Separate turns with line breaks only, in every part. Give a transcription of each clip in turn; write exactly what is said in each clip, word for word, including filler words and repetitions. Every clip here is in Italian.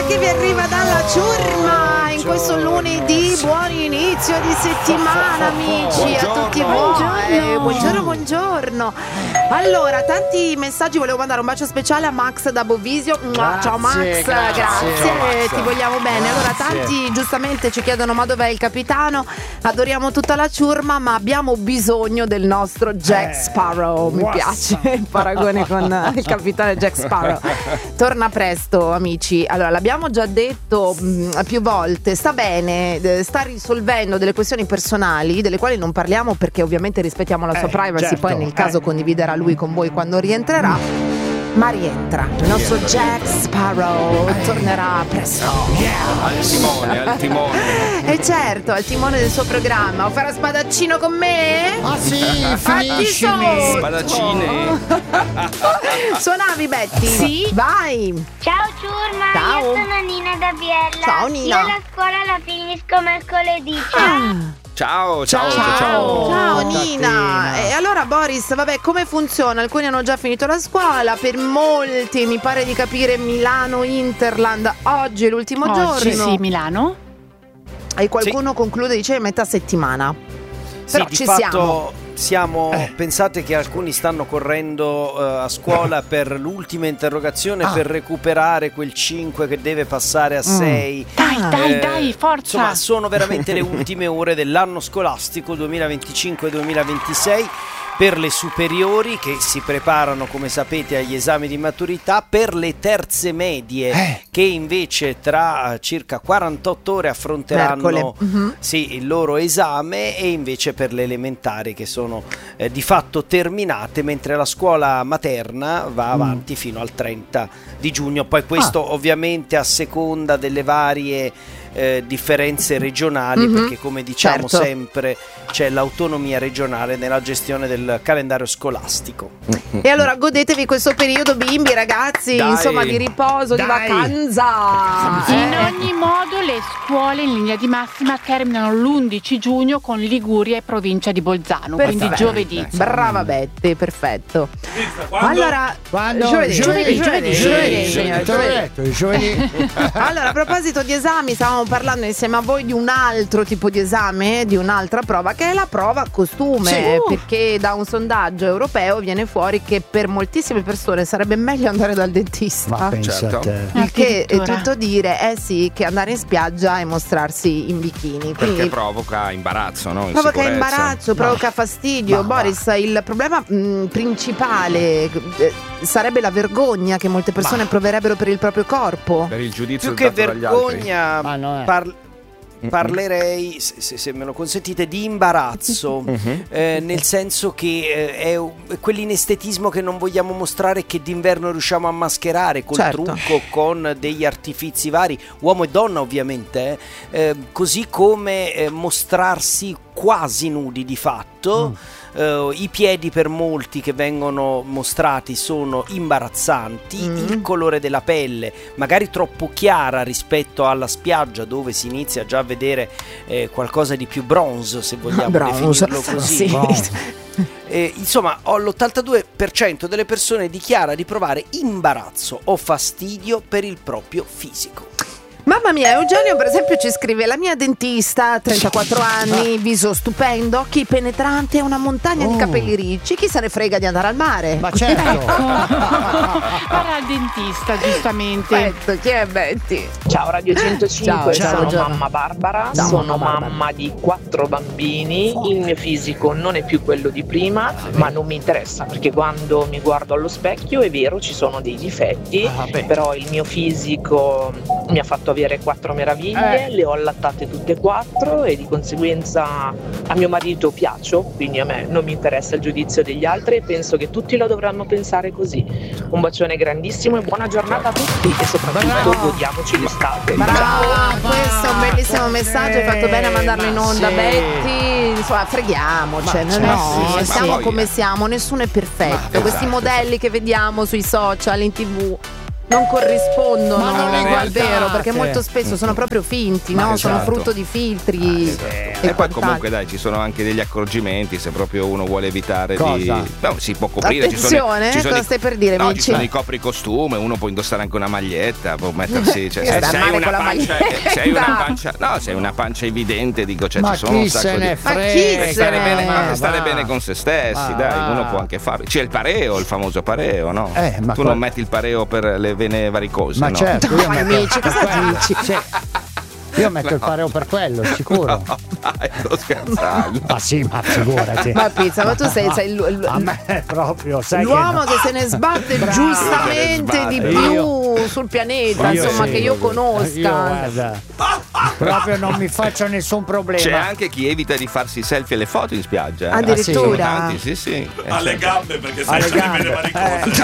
che vi arriva dalla ciurma in questo lunedì. Buon inizio di settimana, amici, a tutti voi. Buongiorno, buongiorno. Allora, tanti messaggi. Volevo mandare un bacio speciale a Max da Bovisio. Ciao Max, grazie, grazie. Ciao, Max. Ti vogliamo bene. Allora, tanti giustamente ci chiedono: ma dov'è il capitano? Adoriamo tutta la ciurma, ma abbiamo bisogno del nostro Jack Sparrow. Mi piace il paragone con il capitano Jack Sparrow. Torna presto, amici. Allora, l'abbiamo già detto mh, più volte, sta bene, sta risolvendo delle questioni personali delle quali non parliamo perché ovviamente rispettiamo la sua eh, privacy, certo. Poi nel caso eh. condividerà lui con voi quando rientrerà. Ma rientra, il nostro Jack Sparrow tornerà presto.
Yeah. Al timone, al timone.
E certo, al timone del suo programma. O farà spadaccino con me?
Ah sì, finiscimi.
Spadaccine.
Suonavi, Betty?
Sì.
Vai.
Ciao ciurma,
Ciao.
io sono Nina da Biella.
Ciao Nina.
Io la scuola la finisco mercoledì. Ciao.
Ciao, ciao,
ciao,
ciao.
Ciao Nina. E allora Boris, vabbè, come funziona? Alcuni hanno già finito la scuola, per molti mi pare di capire Milano Interland oggi è l'ultimo
oggi,
giorno.
Sì, Milano.
E qualcuno sì. conclude, dice metà settimana. Però
sì,
ci
di fatto
siamo.
siamo
eh.
Pensate che alcuni stanno correndo uh, a scuola per l'ultima interrogazione ah. per recuperare quel cinque che deve passare a sei.
Mm. Dai, dai, eh, dai, forza.
Insomma, sono veramente le ultime ore dell'anno scolastico duemilaventicinque duemilaventisei per le superiori che si preparano, come sapete, agli esami di maturità, per le terze medie eh. che invece tra circa quarantotto ore affronteranno mm-hmm. sì, il loro esame, e invece per le elementari che sono eh, di fatto terminate, mentre la scuola materna va avanti mm. fino al trenta di giugno. Poi questo ah. ovviamente a seconda delle varie Eh, differenze regionali, mm-hmm. perché come diciamo
certo.
sempre c'è l'autonomia regionale nella gestione del calendario scolastico.
Mm-hmm. E allora godetevi questo periodo, bimbi, ragazzi,
Dai.
insomma, di riposo,
Dai.
di vacanza.
In
eh.
ogni modo le scuole in linea di massima terminano l'undici giugno con Liguria e provincia di Bolzano,
Perfetto.
quindi giovedì.
Brava Betty, perfetto.
Quando?
Allora,
Quando?
giovedì,
Giovedì,
giovedì,
giovedì,
giovedì,
giovedì, giovedì.
Allora, a proposito di esami, stavamo parlando insieme a voi di un altro tipo di esame, di un'altra prova, che è la prova costume,
sì.
perché da un sondaggio europeo viene fuori che per moltissime persone sarebbe meglio andare dal dentista.
Ma pensa
Certo.
a te.
Il che è
Addirittura.
tutto dire, eh sì, che andare in spiaggia e mostrarsi in bikini.
Perché
Quindi
provoca imbarazzo, no?
provoca
Insicurezza.
imbarazzo, provoca fastidio.
Ma
Boris, il problema mh, principale eh, sarebbe la vergogna che molte persone
Ma.
proverebbero per il proprio corpo.
Per il giudizio
Più che
dato dagli altri.
vergogna
Ma no, eh.
par- parlerei, se, se- se me lo consentite, di imbarazzo,
Mhm.
eh, nel senso che eh, è u- è quell'inestetismo che non vogliamo mostrare, che d'inverno riusciamo a mascherare col
Certo.
trucco, con degli artifizi vari, uomo e donna ovviamente, eh, eh, così come eh, mostrarsi quasi nudi di fatto. Uh, i piedi per molti che vengono mostrati sono imbarazzanti,
Mm.
il colore della pelle magari troppo chiara rispetto alla spiaggia, dove si inizia già a vedere eh, qualcosa di più bronze, se vogliamo
Bronze,
definirlo così.
sì.
Eh, insomma, ho l'ottantadue per cento delle persone dichiara di provare imbarazzo o fastidio per il proprio fisico.
Mamma mia, Eugenio per esempio ci scrive: la mia dentista, trentaquattro anni, viso stupendo, occhi penetranti e una montagna
Oh.
di capelli ricci. Chi se ne frega di andare al mare?
Ma certo.
Guarda al dentista, giustamente.
Perfetto, chi è Betty?
Ciao Radio centocinque,
Ciao, ciao,
sono
buongiorno.
mamma Barbara,
Ciao,
sono
mamma Barbara.
mamma di quattro bambini, il mio fisico non è più quello di prima, ma non mi interessa perché quando mi guardo allo specchio è vero ci sono dei difetti,
Ah, beh.
però il mio fisico mi ha fatto avere quattro meraviglie,
Eh.
le ho allattate tutte e quattro e di conseguenza a mio marito piaccio, quindi a me non mi interessa il giudizio degli altri e penso che tutti lo dovranno pensare così. Un bacione grandissimo e buona giornata a tutti e soprattutto
Bravo.
godiamoci l'estate.
Brava, questo è un bellissimo messaggio, hai fatto bene a mandarlo in onda,
sì.
Betty. Insomma, freghiamocene,
Ma
no?
sì, sì,
siamo
sì.
come siamo, nessuno è perfetto.
Ma
Questi
esatto.
modelli che vediamo sui social, in tv, non corrispondono
Ma non li
al
guardate.
vero, perché molto spesso sono proprio finti,
Ma
no? Sono
esatto.
frutto di filtri.
E,
e
poi
quant'altro.
comunque dai, ci sono anche degli accorgimenti se proprio uno vuole evitare
Cosa?
di. No, si può coprire. ci sono,
Attenzione,
ci sono
cosa
i-
stai per dire,
No,
Mici?
ci sono i copricostume, uno può indossare anche una maglietta, può mettersi. Cioè,
Io
se,
sta
se hai
male
una
con la
pancia,
maglietta.
se hai una pancia, no, se hai una pancia evidente, dico, cioè
Ma
ci sono un
chi
sacco
se
di.
ne
Ma chi
frega?
se
Stare,
ne-
bene,
Ma
stare
va.
bene con se stessi,
Ma
dai,
va.
uno può anche fare. C'è il pareo, il famoso pareo, no?
Eh, ma
tu
qua-
non metti il pareo per le vene varicose,
Ma
no?
certo, io
Dai,
metto
amici, cosa
per quello.
dici?
Sì. Io metto il pareo per quello, sicuro.
No, dai, sto scherzando.
Ma sì, ma figurati.
Ma pizza, ma tu sei, sei l- l-
A me proprio, sai
l'uomo
che,
che se ne sbatte
Bravo.
giustamente di
Io-
più sul pianeta,
Io
insomma,
sì.
che io
Io
conosca.
guarda, proprio non mi faccio nessun problema.
C'è anche chi evita di farsi selfie e le foto in spiaggia. eh.
Addirittura.
Ci sono tanti, sì, sì. Eh,
Alle
certo.
gambe perché
Alle
sai c'è le
gambe.
vene varicose.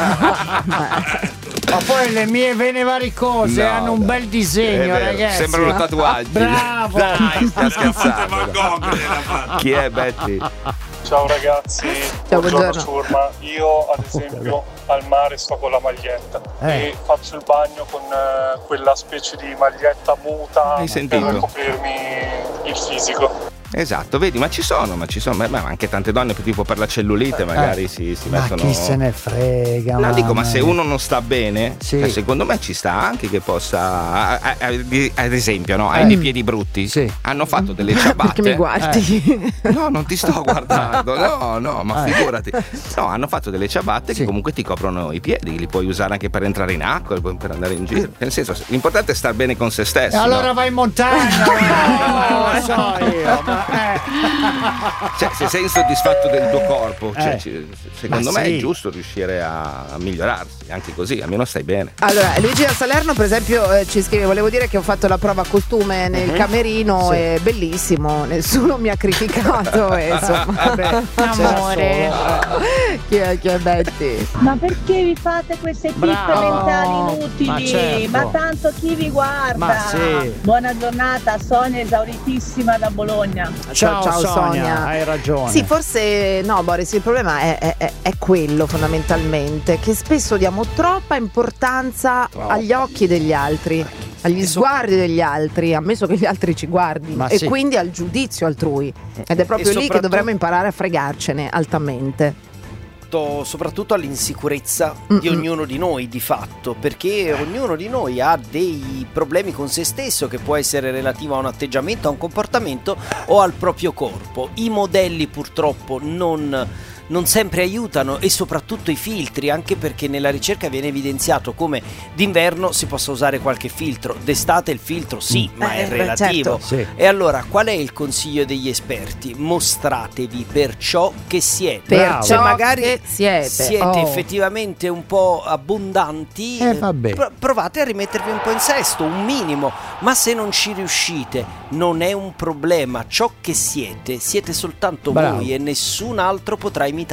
Ma poi le mie vene varicose
No,
hanno un
dai.
bel
È
disegno,
vero,
ragazzi.
sembrano tatuaggi.
Bravo.
Dai, sta
Van
scherzando.
Gogh gliel'ha fatta.
Chi è Betty?
Ciao ragazzi,
Ciao,
buongiorno
buongiorno.
Ciurma. Io ad esempio al mare sto con la maglietta
Eh.
e faccio il bagno con eh, quella specie di maglietta muta
Hai sentito?
per coprirmi il fisico.
Esatto, vedi, ma ci sono, ma ci sono, ma ma anche tante donne tipo per la cellulite magari si, si
Ma
mettono.
chi se ne frega?
No, dico, ma
mamma
se
mia.
uno non sta bene,
Sì.
eh, secondo me ci sta anche che possa. a- a- a- di- Ad esempio, no? Hai
Eh.
dei piedi brutti?
Sì.
Hanno fatto delle
Perché
ciabatte.
mi guardi?
No, non ti sto guardando, no, no, ma
Eh.
figurati. No, hanno fatto delle ciabatte
Sì.
che comunque ti coprono i piedi, li puoi usare anche per entrare in acqua, per andare in giro. Nel senso, l'importante è star bene con se stesso.
E allora
no?
vai in montagna, vai, non lo so io. Ma, eh.
Cioè, se sei insoddisfatto del tuo corpo, cioè,
Eh.
ci- secondo
Ma
me
sì.
è giusto riuscire a, a migliorarsi, anche così, almeno stai bene.
Allora, Luigi da Salerno, per esempio, eh, ci scrive: volevo dire che ho fatto la prova costume nel
Mhm.
camerino,
Sì.
è bellissimo, nessuno mi ha criticato. e insomma,
Beh,
Amore.
chi è, chi è Betty?
Ma perché vi fate queste pippe
Bravo.
mentali inutili?
Ma certo.
Ma tanto chi vi guarda?
Ma sì.
Buona giornata, Sonia esauritissima da Bologna.
Ciao,
Ciao,
Sonia,
Sonia.
hai ragione.
Sì, forse no, Boris, il problema è, è- è- è quello fondamentalmente, che spesso diamo troppa importanza agli occhi degli altri, agli sguardi degli altri, ammesso che gli altri ci guardino,
Ma
e
sì.
quindi al giudizio altrui. Ed è proprio
E
lì che
soprattutto-
dovremmo imparare a fregarcene altamente.
Soprattutto all'insicurezza
Mm-mm.
di ognuno di noi di fatto, perché ognuno di noi ha dei problemi con se stesso, che può essere relativo a un atteggiamento, a un comportamento o al proprio corpo. I modelli purtroppo non non sempre aiutano, e soprattutto i filtri, anche perché nella ricerca viene evidenziato come d'inverno si possa usare qualche filtro, d'estate il filtro sì, ma
Eh,
è
beh,
relativo.
certo.
Sì.
E allora qual è il consiglio degli esperti? Mostratevi per ciò che siete.
Per
Bravo.
Se
ciò
magari
che siete,
siete
Oh.
effettivamente un po' abbondanti,
Eh, vabbè.
pro- provate a rimettervi un po' in sesto, un minimo. Ma se non ci riuscite, non è un problema. Ciò che siete, siete soltanto
Bravo.
voi, e nessun altro potrà imitarvi.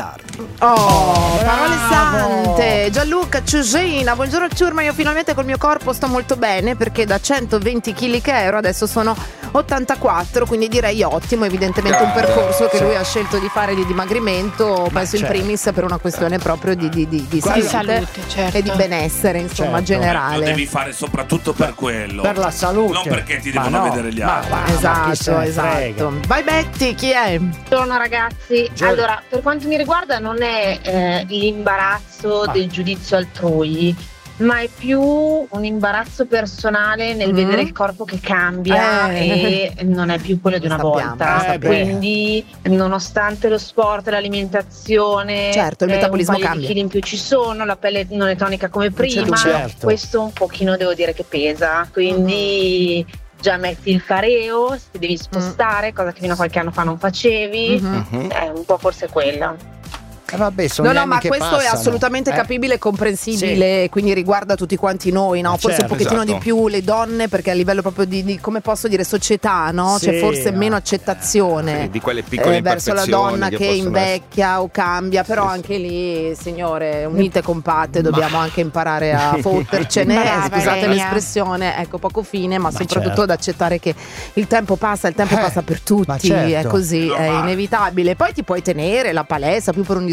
Oh, parole
bravo.
sante. Gianluca Ciusina, buongiorno Ciurma, io finalmente col mio corpo sto molto bene, perché da centoventi chili che ero adesso sono ottantaquattro, quindi direi ottimo. Evidentemente un percorso che
Sì.
lui ha scelto di fare di dimagrimento, penso in
certo.
primis per una questione proprio di, di, di, di
Di
salute,
salute, certo.
e di benessere, insomma,
Certo.
Lo
generale.
devi fare soprattutto per quello.
Per la salute.
Non perché ti
Ma
devono
no,
vedere gli
ma
altri.
va, ma chi se
Esatto,
ne
esatto.
frega?
Vai Betty, chi è?
Buongiorno ragazzi,
Giorno.
allora per quanto mi riguarda non è eh, l'imbarazzo
Ma-
del giudizio altrui, ma è più un imbarazzo personale nel
Mhm.
vedere il corpo che cambia
Eh.
e non è più quello di una
Sappiamo,
volta.
eh, beh.
Quindi nonostante lo sport, l'alimentazione,
Certo, il
eh,
metabolismo
un paio
cambia.
di chili in più ci sono, la pelle non è tonica come prima,
Certo.
questo un pochino devo dire che pesa, quindi già metti il pareo, se devi spostare, cosa che fino a qualche anno fa non facevi,
Mhm.
Mhm.
è un po' forse quella.
Eh, vabbè, sono
No,
gli
no,
anni
ma
che
questo è
passano.
assolutamente
Eh.
capibile e comprensibile, quindi riguarda tutti quanti noi, no?
Ma
Forse
certo.
un pochettino
Esatto.
di più le donne, perché a livello proprio di, di come posso dire, società, no?
Sì,
C'è forse
no.
meno accettazione.
Sì, di quelle piccole
eh, verso la
imperfezioni
donna
che
che
possono
invecchia o cambia, però
Sì, sì.
anche lì, signore, unite compatte, dobbiamo anche imparare a fottercene,
Brava,
scusate
Renia.
l'espressione, ecco, poco fine, ma,
Ma
soprattutto
certo.
ad accettare che il tempo passa, il tempo
Eh,
passa per
ma
tutti,
certo.
è così, è
Normale.
inevitabile. Poi ti puoi tenere la palestra più per un discorso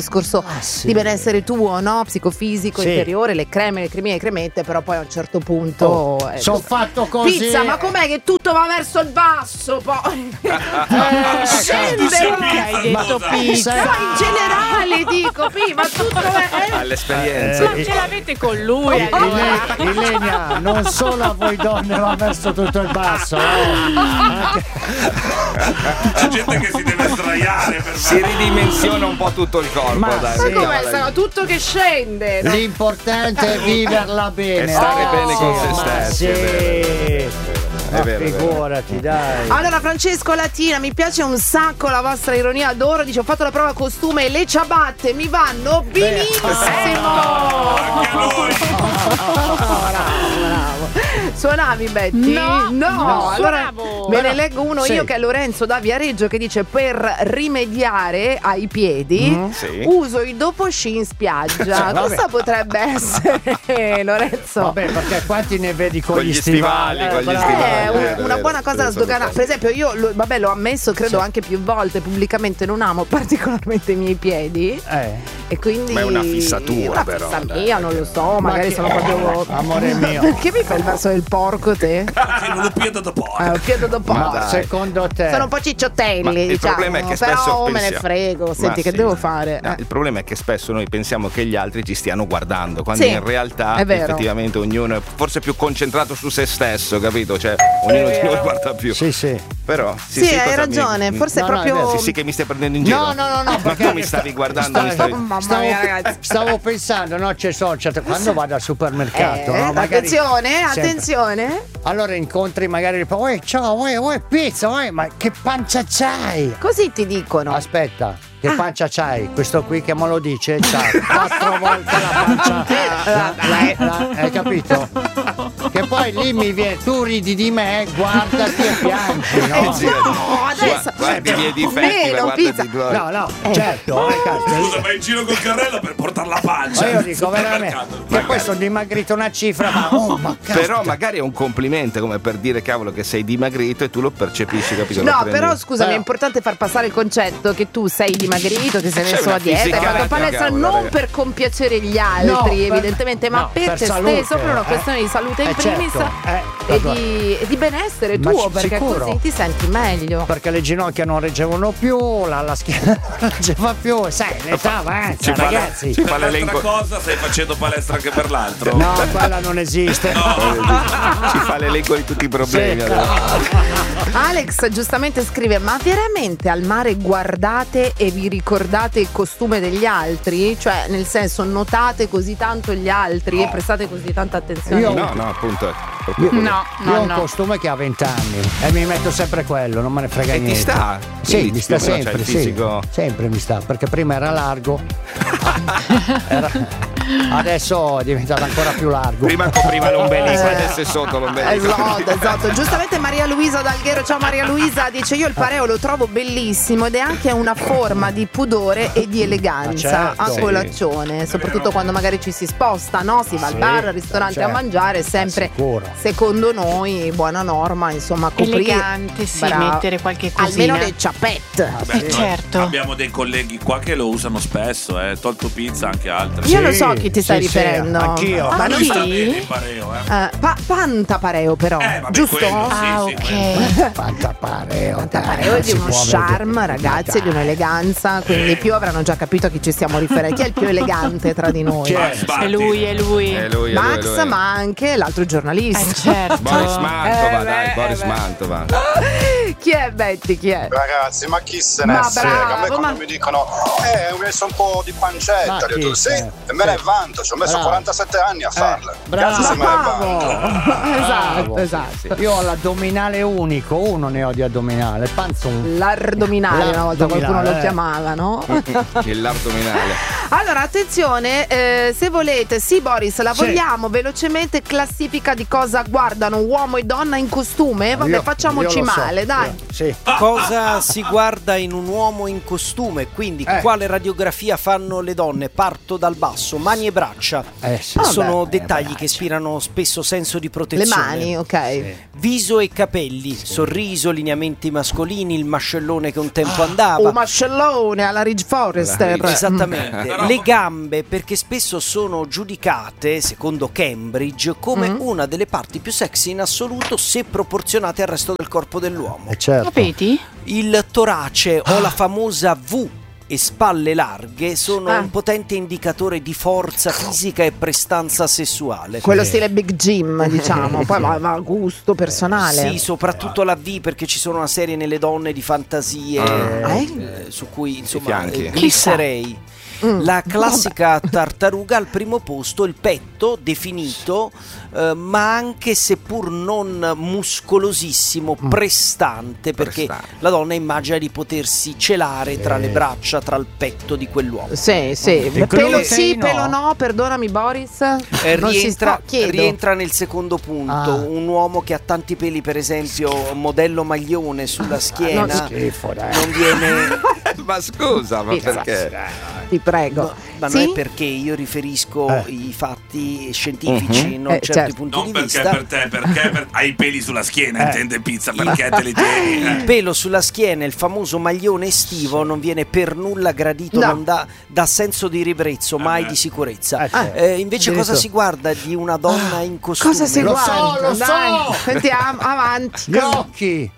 discorso
Ah, sì.
di benessere tuo, no? Psicofisico,
Sì.
interiore, le creme, le cremine, le cremette, però poi a un certo punto
Oh,
eh,
sono
tu-
fatto così.
Pizza, ma com'è che tutto va verso il basso poi?
Eh,
Scende!
Perché hai detto pizza?
No, in generale dico, Pi, ma tutto è...
All'esperienza.
Ma ce l'avete con lui?
Ile-
allora?
Ilenia, non solo a voi donne va verso tutto il basso, eh. Anche-
C'è gente che si deve sdraiare per
Si ridimensiona un po' tutto il corpo,
Ma
dai.
sì.
Ma com'è?
dai.
Sarà tutto che scende, no?
L'importante è viverla bene,
E stare
ragazzi.
bene con se
Ma
stessi,
sì.
è vero,
Ma
è vero, è vero.
figurati, dai.
Allora, Francesco Latina, mi piace un sacco la vostra ironia, adoro. Dice: ho fatto la prova costume e le ciabatte mi vanno benissimo.
anche noi.
Suonavi, Betty?
No, non
allora
suonavo.
ve ne leggo uno
Sì.
io che è Lorenzo da Viareggio che dice: per rimediare ai piedi
Mm,
sì.
uso i dopo sci in spiaggia.
Vabbè.
Cosa potrebbe essere, Lorenzo?
Vabbè, perché quanti ne vedi con,
Con gli stivali,
Eh,
con gli
bravo.
stivali.
Eh, un-
vero,
una
vero,
buona cosa da
vero,
sdoganare. Per esempio, io lo, vabbè, l'ho ammesso, credo
Sì.
anche più volte pubblicamente. Non amo particolarmente i miei piedi.
Eh.
E quindi.
Ma è una fissatura,
una
però,
fissa
dai,
mia, non lo so. Magari
che-
sono proprio.
Amore mio.
Perché mi fai il verso del porco, te?
Perché non lo piede da poi.
Eh, ho chiedo dopo.
Ma
Ma
dai.
secondo te
Sono un po' cicciottelli,
Ma il
diciamo.
problema è che
però
spesso
me ne
pensiamo-
frego. Senti,
Ma
che
sì.
devo fare?
No,
Eh.
il problema è che spesso noi pensiamo che gli altri ci stiano guardando, quando
Sì,
in realtà
è vero.
effettivamente ognuno è forse più concentrato su se stesso, capito? Cioè, ognuno di noi guarda più.
Sì, sì.
Però sì,
Sì, hai
cosa
ragione,
mi-
forse
No,
è
no, è
proprio.
vero,
Sì, sì, che mi stai prendendo in giro.
No, no, no, no,
Ma
perché
tu mi stavi guardando, mi
Stavo,
stavi...
Mamma
stavo-
mia, ragazzi.
stavo pensando, no, c'è so, cioè, quando vado al supermercato,
Eh,
no, magari-
attenzione,
sempre.
attenzione.
Allora incontri magari, uè, ciao, uè, uè, pizza, uè, ma che pancia c'hai?
Così ti dicono.
Aspetta, che
Ah.
pancia c'hai? Questo qui che me lo dice, c'ha quattro volte la pancia. La- la- la- hai capito? Che poi lì mi viene, tu ridi di me, guardati e piangi, no?
Eh, no, adesso.
Guardi i miei difetti,
Meno,
ma
pizza.
guardati i tuoi.
No, no,
Eh.
certo, eh, cazzo.
Scusa, vai in giro col carrello per portare la pancia.
Ma io dico veramente che poi sono dimagrito una cifra, ma oh, ma cazzo.
Però magari è un complimento, come per dire cavolo che sei dimagrito e tu lo percepisci, capito? Lo
No,
prendi.
però scusami, è
Però-
importante far passare il concetto che tu sei dimagrito, ti sei
C'è
messo
una
a dieta, hai
fisica,
fatto palestra
cavolo,
non
raga.
per compiacere gli altri,
No, per-
evidentemente, ma
no,
per,
per
te
salute,
stesso, per una
eh.
questione di salute in
Eh,
primis
certo, eh,
e,
proprio-
di, e di benessere
Ma
tuo,
ci-
perché
sicuro.
così ti senti meglio.
Perché le ginocchia non reggevano più, la, la schiena non reggeva più, sai, l'età avanza,
Ci fa,
ragazzi.
ci fa
Per l'altra
l'elenco.
cosa stai facendo palestra anche per l'altro?
No, quella non esiste.
Ci fa l'elenco di tutti i problemi.
Sì.
allora.
Alex giustamente scrive: ma veramente al mare guardate e vi ricordate il costume degli altri? Cioè, nel senso, notate così tanto gli altri e prestate così tanta attenzione?
Io-
No, no, appunto. è proprio quello.
No,
Io ho
no,
un
no.
costume che ha venti anni e mi metto sempre quello, non me ne frega
E ti
niente.
sta?
Sì,
Quindi
mi sta
più o meno c'hai
sempre,
il
sì.
fisico.
Sempre mi sta, perché prima era largo. Era- adesso è diventato ancora più largo.
Prima copriva l'ombelico,
Eh.
adesso è sotto l'ombelico.
Esatto, esatto. Giustamente Maria Luisa D'Alghero, ciao Maria Luisa, dice: io il pareo lo trovo bellissimo ed è anche una forma di pudore e di eleganza
Ma certo.
a
Sì.
colazione, soprattutto quando magari ci si sposta, no? Si va al
Sì,
bar, al ristorante
certo.
a mangiare, sempre
Sicuro.
secondo noi buona norma, insomma, coprire.
Elegante, sì,
Bravo.
mettere qualche cosina.
Almeno le ciappette.
Beh,
Eh,
noi
certo.
Abbiamo dei colleghi qua che lo usano spesso, eh. Tolto pizza anche altri.
Io
Sì,
lo so a chi ti stai
sì, sì,
riferendo.
anch'io.
Ma
Ma
non
lui sta
sì?
bene il pareo, eh.
Eh, pa- panta pareo però,
Eh, vabbè,
giusto?
quello, sì,
Ah,
sì,
ok.
Fanta pareo.
Tanta
dai,
pareo
non
di
si
uno
può
charme,
vedere.
ragazzi, di un'eleganza, quindi più avranno già capito a chi ci stiamo riferendo. Chi è il più elegante tra di noi?
Chi è?
Max Batti.
È lui, è lui.
È lui, è lui, è
Max,
lui.
ma anche l'altro giornalista.
Eh, certo.
Boris Mantova,
Eh,
dai,
beh,
Boris
eh, beh.
Mantova.
Chi è Betty? Chi è?
Ragazzi, ma chi se ne
Ma
frega? A me
bravo,
quando
ma-
mi dicono eh, ho messo un po' di pancetta,
Ma
ho detto
chi?
sì,
Eh,
e me ne
sì.
vanto, ci ho messo
Bravo.
quarantasette anni a farla.
bravo.
Cazzo se me ne vanto.
Bravo. Esatto,
Bravo.
esatto.
Io ho l'addominale unico, uno ne ho di addominale, panzo un.
L'ardominale, una volta qualcuno lo
L'ardominale, eh.
chiamava, no?
Il l'ardominale.
Allora, attenzione, eh, se volete, sì Boris, la
Sì.
vogliamo velocemente classifica di cosa guardano uomo e donna in costume? Vabbè,
Io-
facciamoci
io lo so,
male, dai.
io- Sì.
Cosa si guarda in un uomo in costume? Quindi
Eh.
quale radiografia fanno le donne? Parto dal basso, mani e braccia.
Eh, sì.
Sono
Vabbè,
dettagli
eh,
che ispirano spesso senso di
Le
protezione.
mani, ok.
Viso e capelli, sorriso, lineamenti mascolini, il mascellone che un tempo andava.
Un mascellone alla Ridge Forrester.
Esattamente. Le gambe, perché spesso sono giudicate, secondo Cambridge, come
Mm.
una delle parti più sexy in assoluto se proporzionate al resto del corpo dell'uomo.
Eh, certo.
Vedi?
Il torace o la famosa V e spalle larghe sono
Ah.
un potente indicatore di forza fisica e prestanza sessuale.
Quello stile Big Jim, diciamo. Poi va, va a gusto personale.
Sì, soprattutto la V, perché ci sono una serie nelle donne di fantasie
Ah.
eh, su cui insomma
fianchi.
eh, glisserei.
Mm.
La classica tartaruga al primo posto, il petto definito, eh, ma anche seppur non muscolosissimo, prestante, perché
Prestante.
la donna immagina di potersi celare tra le braccia, tra il petto di quell'uomo.
Sì, sì.
Il
Pelo
glutei
sì,
no.
pelo no, perdonami Boris.
Eh,
Non si
rientra,
sta, chiedo.
rientra nel secondo punto.
Ah.
Un uomo che ha tanti peli, per esempio modello maglione sulla schiena,
no,
Schifo, dai.
non viene.
Ma scusa, ma
Pizza.
perché?
Ti prego.
No, ma
Sì?
non è perché io riferisco
Eh.
i fatti scientifici, non
Eh,
certi
certo.
punti
Non
di
perché
vista.
per te, perché per- hai i peli sulla schiena,
Eh.
intende Pizza, perché te li tieni?
Il
eh?
pelo sulla schiena, il famoso maglione estivo, non viene per nulla gradito,
No.
non dà, dà senso di ribrezzo, mai
Eh.
di sicurezza.
Eh, certo.
Eh, invece cosa
Addirittura.
si guarda di una donna in costume?
Cosa si
Lo
guarda?
so, lo
Dai,
so.
sentiamo, avanti.
Gli occhi.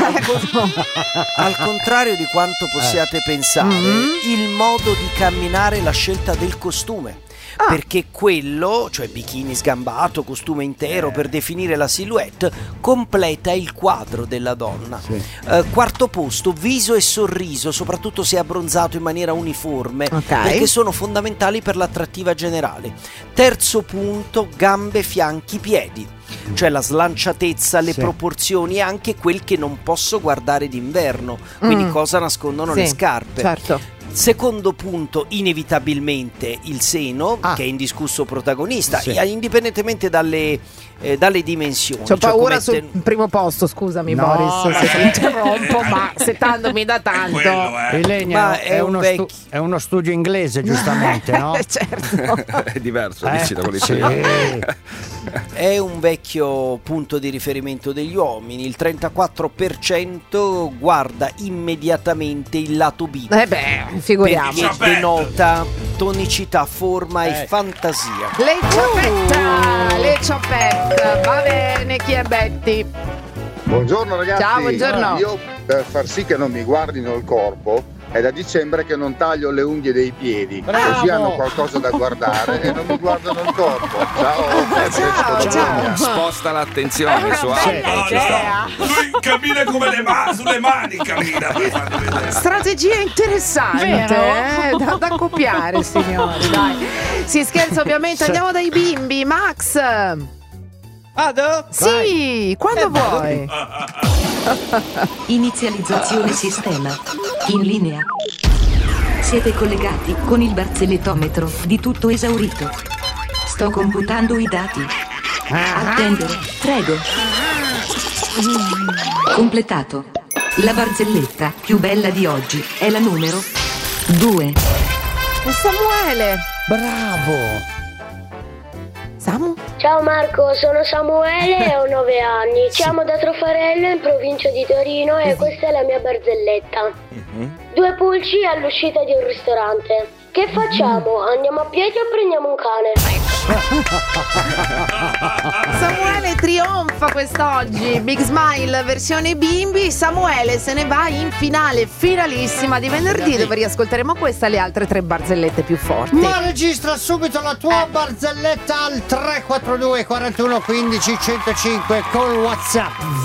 Al contrario di quanto possiate pensare, il modo di camminare, la scelta del costume.
Ah.
Perché quello, cioè bikini sgambato, costume intero per definire la silhouette, completa il quadro della donna. Eh, quarto posto, viso e sorriso, soprattutto se abbronzato in maniera uniforme,
Ok.
perché sono fondamentali per l'attrattiva generale. Terzo punto, gambe, fianchi, piedi. Cioè la slanciatezza, le
Sì.
proporzioni e anche quel che non posso guardare d'inverno. Quindi
Mm.
cosa nascondono le
Sì,
scarpe.
certo.
Secondo punto, inevitabilmente il seno,
Ah.
che è indiscusso protagonista,
Sì.
e indipendentemente dalle, eh, dalle dimensioni.
C'ho
Cioè,
paura
come
sul
te-
primo posto, scusami
No,
Boris, se ti
eh.
interrompo, ma settandomi da tanto.
Quello, eh.
Ilenia,
Ma
è,
è un
uno
vecchio-
stu- è uno studio inglese, giustamente, no?
Certo.
È diverso,
Eh,
dici da quelli
sì.
È un vecchio punto di riferimento degli uomini. Il trentaquattro per cento guarda immediatamente il lato B.
Eh beh, figuriamo.
Perché
Vabbè.
denota tonicità, forma e
Eh.
fantasia.
Le ciappetta, le ciappetta. Va bene, chi è Betty?
Buongiorno ragazzi.
Ciao, buongiorno.
Io per far sì che non mi guardino il corpo è da dicembre che non taglio le unghie dei piedi,
Bravo.
così hanno qualcosa da guardare e non mi guardano il corpo. Ciao,
Ciao, ciao.
Sposta l'attenzione su altro.
No, no, lui cammina come le mani, sulle mani cammina per farmi vedere.
Strategia interessante,
Vero?
eh? da, da copiare, signori. Dai. Si scherza ovviamente, andiamo dai bimbi. Max.
Vado?
Sì, quando vuoi.
Inizializzazione sistema. In linea. Siete collegati con il barzellettometro di tutto esaurito. Sto computando i dati. Attendere, prego. Completato. La barzelletta più bella di oggi è la numero due.
E Samuele.
Bravo.
Samu?
Ciao Marco, sono Samuele e ho nove anni. Chiamo da Trofarello in provincia di Torino e questa è la mia barzelletta. Due pulci all'uscita di un ristorante. Che facciamo? Andiamo a piedi o prendiamo un cane?
Samuele trionfa quest'oggi. Big Smile versione bimbi. Samuele se ne va in finale, finalissima di venerdì, dove riascolteremo questa e le altre tre barzellette più forti.
Ma registra subito la tua barzelletta al tre quattro due quarantuno quindici centocinque col WhatsApp